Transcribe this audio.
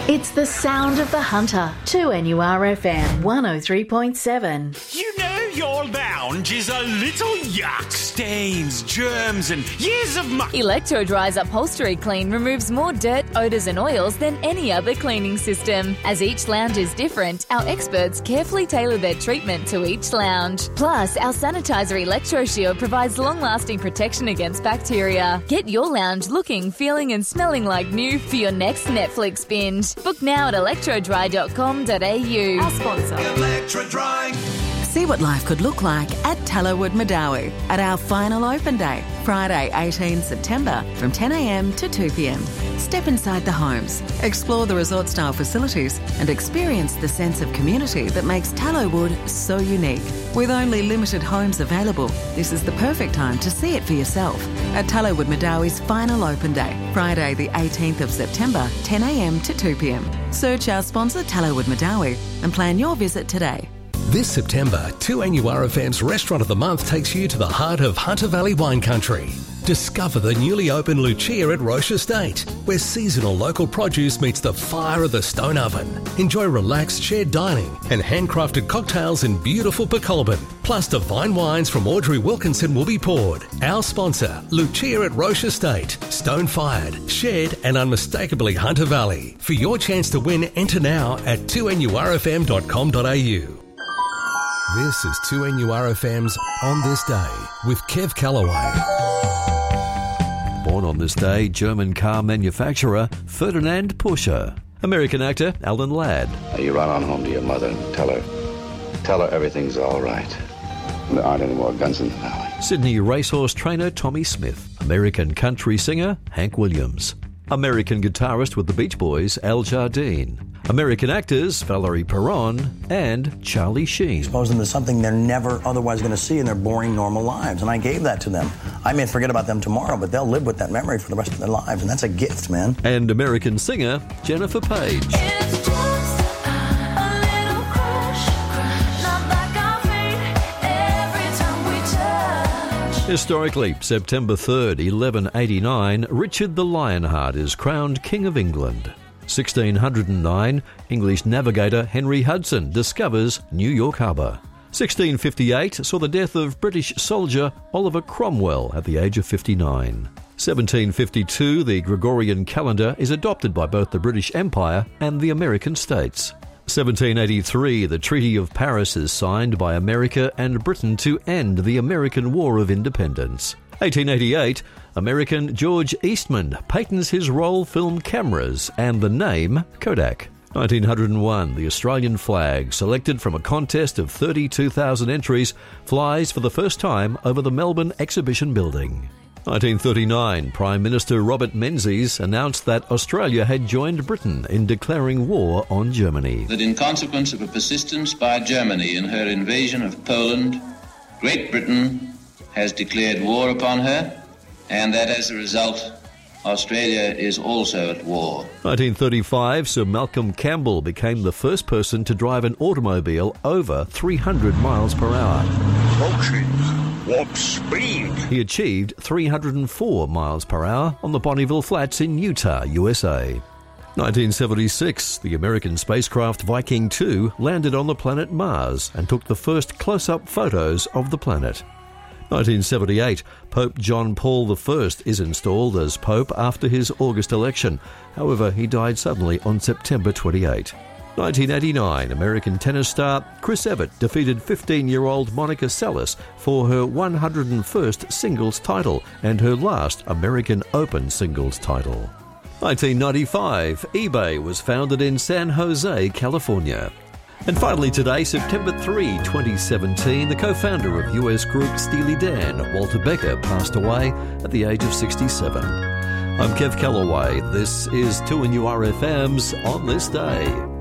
It's the sound of the hunter. 2NURFM 103.7. You know your lounge is a little yuck. Stains, germs and years of muck. Electro-Dry's Upholstery Clean removes more dirt, odours and oils than any other cleaning system. As each lounge is different, our experts carefully tailor their treatment to each lounge. Plus, our sanitizer Electro Shield provides long-lasting protection against bacteria. Get your lounge looking, feeling and smelling like new for your next Netflix binge. Book now at electrodry.com.au. Our sponsor. Electro-Dry. See what life could look like at Tallowood Madawi at our final open day, Friday 18 September from 10 a.m. to 2 p.m. Step inside the homes, explore the resort-style facilities and experience the sense of community that makes Tallowood so unique. With only limited homes available, this is the perfect time to see it for yourself at Tallowood Madawi's final open day, Friday the 18th of September, 10 a.m. to 2 p.m. Search our sponsor Tallowood Madawi and plan your visit today. This September, 2NURFM's Restaurant of the Month takes you to the heart of Hunter Valley wine country. Discover the newly opened Lucia at Roche Estate, where seasonal local produce meets the fire of the stone oven. Enjoy relaxed shared dining and handcrafted cocktails in beautiful Pacolban. Plus, divine wines from Audrey Wilkinson will be poured. Our sponsor, Lucia at Roche Estate. Stone-fired, shared and unmistakably Hunter Valley. For your chance to win, enter now at 2NURFM.com.au. This is 2NURFM's On This Day with Kev Callaway. Born on this day, German car manufacturer Ferdinand Porsche. American actor Alan Ladd. You run on home to your mother and tell her everything's all right. There aren't any more guns in the valley. Sydney racehorse trainer Tommy Smith. American country singer Hank Williams. American guitarist with the Beach Boys Al Jardine. American actors Valerie Perron and Charlie Sheen. Expose them to something they're never otherwise going to see in their boring, normal lives. And I gave that to them. I may forget about them tomorrow, but they'll live with that memory for the rest of their lives. And that's a gift, man. And American singer Jennifer Page. It's just a little crush, not like our feet every time we touch. Historically, September 3rd, 1189, Richard the Lionheart is crowned King of England. 1609, English navigator Henry Hudson discovers New York Harbour. 1658 saw the death of British soldier Oliver Cromwell at the age of 59. 1752, the Gregorian calendar is adopted by both the British Empire and the American states. 1783, the Treaty of Paris is signed by America and Britain to end the American War of Independence. 1888, American George Eastman patents his roll film cameras and the name Kodak. 1901, the Australian flag, selected from a contest of 32,000 entries, flies for the first time over the Melbourne Exhibition Building. 1939, Prime Minister Robert Menzies announced that Australia had joined Britain in declaring war on Germany. That in consequence of a persistence by Germany in her invasion of Poland, Great Britain has declared war upon her, and that as a result, Australia is also at war. 1935, Sir Malcolm Campbell became the first person to drive an automobile over 300 miles per hour. Warp speed. He achieved 304 miles per hour on the Bonneville Flats in Utah, USA. 1976, the American spacecraft Viking 2 landed on the planet Mars and took the first close-up photos of the planet. 1978, Pope John Paul I is installed as Pope after his August election. However, he died suddenly on September 28. 1989, American tennis star Chris Evert defeated 15-year-old Monica Seles for her 101st singles title and her last American Open singles title. 1995, eBay was founded in San Jose, California. And finally today, September 3, 2017, the co-founder of US group Steely Dan, Walter Becker, passed away at the age of 67. I'm Kev Callaway. This is 2NURFM's On This Day.